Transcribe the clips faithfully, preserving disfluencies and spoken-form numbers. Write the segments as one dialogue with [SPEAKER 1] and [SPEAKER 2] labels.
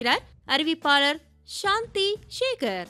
[SPEAKER 1] இருக்கிறார் அறிவிப்பாளர் சாந்தி சேகர்.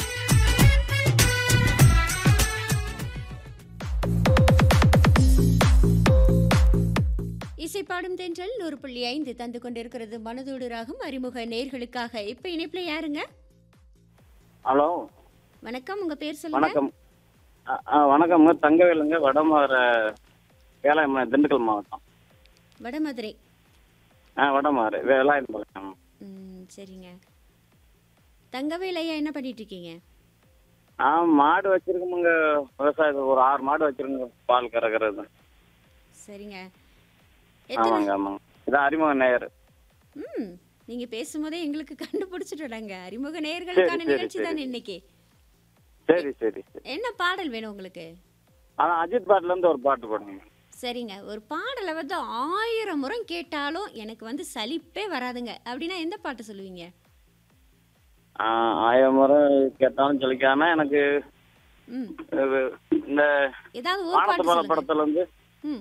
[SPEAKER 1] இசைப்பாடும் தென்றல் நூறு புள்ளி ஐந்து தந்து கொண்டிருக்கிறது மனதோடு ராகம். அறிமுக நேர்களுக்காக இப்ப இணைப்புல யாருங்க?
[SPEAKER 2] ஹலோ
[SPEAKER 1] வணக்கம், உங்க பேர் சொல்லுங்க.
[SPEAKER 2] வணக்கம். அ, அ, வணக்கம்ங்க. தங்கவேலுங்க, வடமதுரை வேளாண்மை, திண்டுக்கல் மாவட்டம்.
[SPEAKER 1] வடமதுரை.
[SPEAKER 2] ஆ வடமதுரை வேளாண்மை.
[SPEAKER 1] ம் சரிங்க. தங்கவேல் ஐயா என்ன பண்ணிட்டு இருக்கீங்க?
[SPEAKER 2] ஆ மாடு வச்சிருக்கோமுங்க, விவசாயத்துக்கு ஒரு ஆறு மாடு வச்சிருங்க, பால் கறக்கிறது.
[SPEAKER 1] சரிங்க.
[SPEAKER 2] ஆமாங்க
[SPEAKER 1] எத்தனை?
[SPEAKER 2] ஆமாங்க. இதான் அறிமுக நேயர்.
[SPEAKER 1] ம் நீங்க பேசும்போதே எங்களுக்கு கண்டுபிடிச்சிட்டோங்க. அறிமுக
[SPEAKER 2] சரி
[SPEAKER 1] நேயர்களுக்கான
[SPEAKER 2] சரி
[SPEAKER 1] நிகழ்ச்சி
[SPEAKER 2] சரி
[SPEAKER 1] தானே இன்னைக்கு.
[SPEAKER 2] சரி சரி சரி.
[SPEAKER 1] என்ன பாடல் வேணும் உங்களுக்கு?
[SPEAKER 2] அதான் அஜித் பாட்டுல இருந்து ஒரு பாட்டு போடுங்க.
[SPEAKER 1] சரிங்க. ஒரு பாடலை வந்து ஆயிரம் முறை கேட்டாலும் எனக்கு வந்து சலிப்பே வராதுங்க அப்படின்னா எந்த பாட்டு சொல்லுவீங்க?
[SPEAKER 2] ஆ, ஆயிரம் முறை கேட்டாலும் சொல்லிக்காம எனக்கு
[SPEAKER 1] ம்
[SPEAKER 2] இது, இந்த
[SPEAKER 1] ஏதாவது ஒரு
[SPEAKER 2] வானத்து
[SPEAKER 1] பாட்டு
[SPEAKER 2] பால
[SPEAKER 1] சொல்லுங்க.
[SPEAKER 2] படத்துல இருந்து
[SPEAKER 1] ம்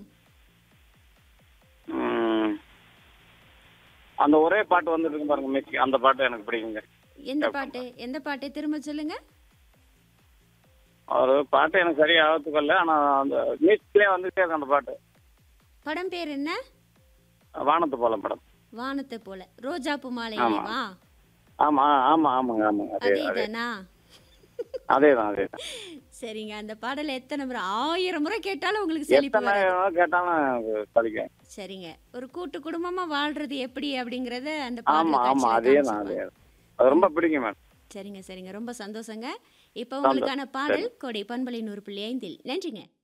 [SPEAKER 2] ம், அந்த ஒரே பாட்டு வந்துட்டு இருக்கு பாருங்க, மிக்கி, அந்த பாட்டு எனக்கு பிடிக்குங்க.
[SPEAKER 1] எந்த பாட்டு? எந்த பாட்டு திரும்ப சொல்லுங்க.
[SPEAKER 2] ஒரு பாட்டு எனக்கு சரியா ஆகத்துக்கல்ல, ஆனா அந்த மியூசிக்லயே வந்துட்டே இருக்கு அந்த பாட்டு.
[SPEAKER 1] படம் பேர் என்ன?
[SPEAKER 2] வானத்து போல படம்.
[SPEAKER 1] வானத்தை போல. ரோஜாப்பூ
[SPEAKER 2] ஆமா
[SPEAKER 1] மாலையிலேவா?
[SPEAKER 2] ஆமா ஆமா ஆமாங்க ஆமாங்க, அதே
[SPEAKER 1] அதே
[SPEAKER 2] அதே
[SPEAKER 1] தானா?
[SPEAKER 2] அதேதான் அதேதான்.
[SPEAKER 1] சரிங்க. அந்த பாடலை எத்தனை முறை ஆயிரம் முறை கேட்டாலும் உங்களுக்கு சலிப்பு
[SPEAKER 2] எத்தனை
[SPEAKER 1] வராது.
[SPEAKER 2] கேட்டாலும் எனக்கு படிக்கும்.
[SPEAKER 1] சரிங்க. ஒரு கூட்டு குடும்பமா வாழ்றது எப்படி அப்படிங்கறத அந்த
[SPEAKER 2] ஆமா
[SPEAKER 1] பாடல்
[SPEAKER 2] ஆமா,
[SPEAKER 1] காட்சியில
[SPEAKER 2] அதே தான் அதே
[SPEAKER 1] காமிச்சிருப்பாங்க.
[SPEAKER 2] தான். அது ரொம்ப பிடிக்கும் மேடம்.
[SPEAKER 1] சரிங்க சரிங்க. ரொம்ப சந்தோஷங்க. இப்போ
[SPEAKER 2] சந்தோஷம்.
[SPEAKER 1] உங்களுக்கான
[SPEAKER 2] சரி.
[SPEAKER 1] பாடல் கோடை பண்பலை நூறு புள்ளி ஐந்தில். நன்றிங்க.